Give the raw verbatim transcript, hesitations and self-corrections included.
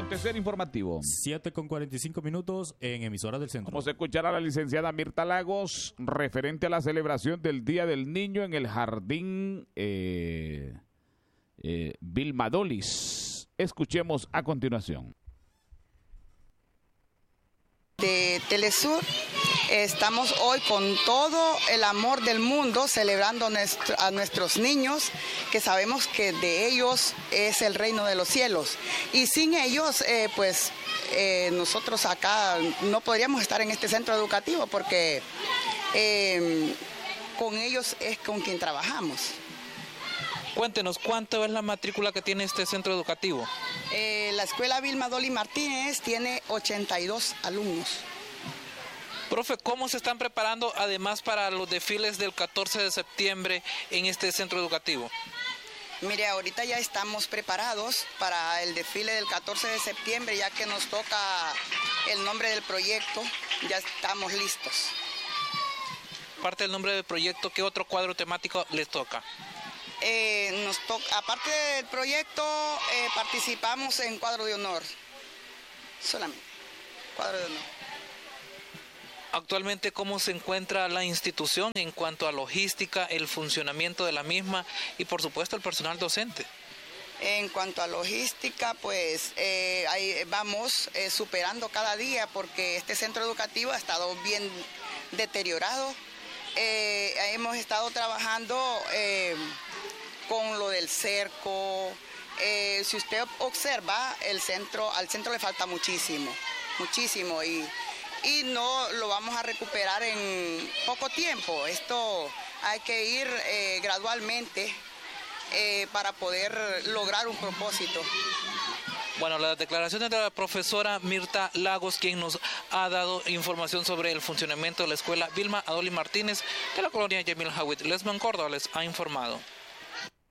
Acontecer informativo. siete con cuarenta y cinco minutos en Emisora del Centro. Vamos a escuchar a la licenciada Mirta Lagos referente a la celebración del Día del Niño en el Jardín eh, eh, Vilma Dolis. Escuchemos a continuación. De Telesur, estamos hoy con todo el amor del mundo celebrando nuestro, a nuestros niños, que sabemos que de ellos es el reino de los cielos. Y sin ellos, eh, pues eh, nosotros acá no podríamos estar en este centro educativo porque eh, con ellos es con quien trabajamos. Cuéntenos, ¿cuánto es la matrícula que tiene este centro educativo? Eh, la escuela Vilma Dolis Martínez tiene ochenta y dos alumnos. Profe, ¿cómo se están preparando además para los desfiles del catorce de septiembre en este centro educativo? Mire, ahorita ya estamos preparados para el desfile del catorce de septiembre, ya que nos toca el nombre del proyecto, ya estamos listos. Aparte del nombre del proyecto, ¿qué otro cuadro temático les toca? Eh, nos to- aparte del proyecto, eh, participamos en cuadro de honor, solamente, cuadro de honor. Actualmente, ¿cómo se encuentra la institución en cuanto a logística, el funcionamiento de la misma y, por supuesto, el personal docente? En cuanto a logística, pues eh, ahí vamos eh, superando cada día porque este centro educativo ha estado bien deteriorado. Eh, hemos estado trabajando eh, con lo del cerco. Eh, si usted observa, el centro, al centro le falta muchísimo, muchísimo y, y no lo vamos a recuperar en poco tiempo. Esto hay que ir eh, gradualmente eh, para poder lograr un propósito. Bueno, las declaraciones de la profesora Mirta Lagos, quien nos ha dado información sobre el funcionamiento de la escuela Vilma Dolis Martínez de la colonia Yamil Jawid. Lesman Córdoba les ha informado.